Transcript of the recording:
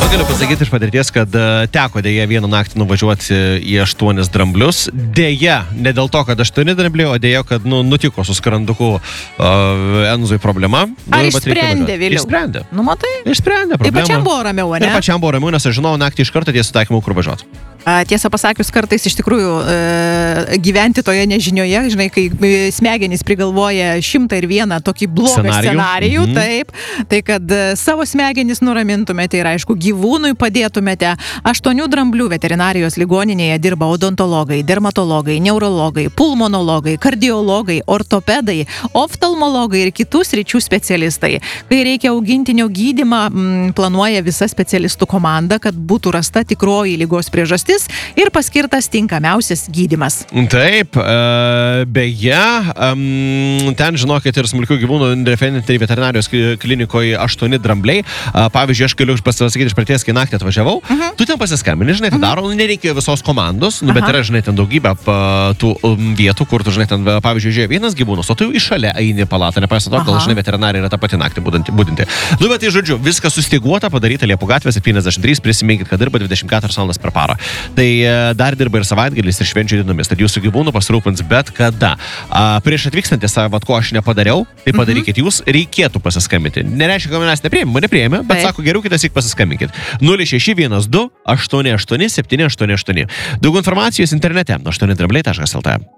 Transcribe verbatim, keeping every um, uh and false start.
Galiu pasakyti iš patirties, kad teko dėja vieną naktį nuvažiuoti į aštuonis dramblius. Dėja, ne dėl to, kad aštuoni drambliai, o dėja, kad nu, nutiko su skranduku uh, Enzui problema. Ar išsprendė vėliau? Išsprendė. Nu, matai? Išsprendė problemą. Tai pačiam buvo ramiau, ne? Ir pačiam buvo ramiau, nes aš žinau naktį iš karto tiesiu taikymu, kur važiuoti. Tiesą pasakius, kartais iš tikrųjų e, gyventi toje nežinioje, žinai, kai smegenys prigalvoja šimtą ir vieną tokį blogą scenarijų, scenarijų mm-hmm. taip, tai kad savo smegenys nuramintumėte ir, aišku, gyvūnui padėtumėte. Aštuonių dramblių veterinarijos ligoninėje dirba odontologai, dermatologai, neurologai, pulmonologai, kardiologai, ortopedai, oftalmologai ir kitų sričių specialistai. Kai reikia augintinio gydymą, m, planuoja visa specialistų komanda, kad būtų rasta tikroji ligos priežastis ir paskirtas tinkamiausias gydymas. Taip, e, beje, um, ten žinokit ir smulkių gyvūnų referentai veterinarijos klinikoje aštuoni drambliai. A, pavyzdžiui, aš galiu pasakyti iš praties, kai naktį atvažiavau, uh-huh. tu ten pasiskambini, žinai, tai daro, uh-huh. nereikia visos komandos, nu, bet uh-huh. yra, žinai, ten daugybė pa, tų um, vietų, kur tu, žinai, ten, pavyzdžiui, žiūrėjo vienas gyvūnas, o tu iš šalia eini palatą, nepaisant to, gal, žinai, veterinarai yra ta pati naktį būdinti. Nu, bet tai, žodžiu, viskas sustiguota, padaryta Liepų gatvė septyniasdešimt trys, prisiminkit, kad dirba dvidešimt keturias valandas per parą. Tai dar dirba ir savaitgalis, ir švenčių dienomis, tad jūsų gyvūnų pasirūpins bet kada. A, prieš atvykstantį savo, vat, ko aš nepadariau, tai padarykit jūs, reikėtų pasiskambinti. Nereiškia, kad manęs nepriėmė, nepriėmė, bet sako, geriau kitas įk pasiskambinkit. nulis šeši vienas du aštuoni aštuoni septyni aštuoni aštuoni. Daug informacijos internete aštuoni drambliai taškas lt.